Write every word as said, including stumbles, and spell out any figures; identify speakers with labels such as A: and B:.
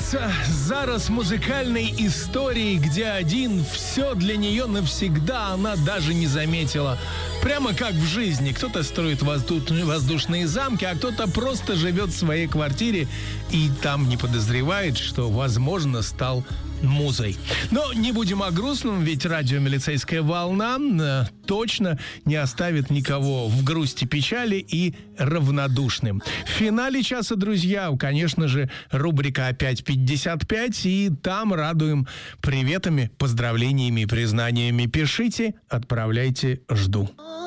A: кажется, зараз музыкальной истории, где один все для нее навсегда она даже не заметила. Прямо как в жизни. Кто-то строит воздушные замки, а кто-то просто живет в своей квартире и там не подозревает, что, возможно, стал музой. Но не будем о грустном, ведь радиомилицейская волна э, точно не оставит никого в грусти, печали и равнодушным. В финале часа, друзья, конечно же, рубрика «Опять пятьдесят пять», и там радуем приветами, поздравлениями и признаниями. Пишите, отправляйте, жду.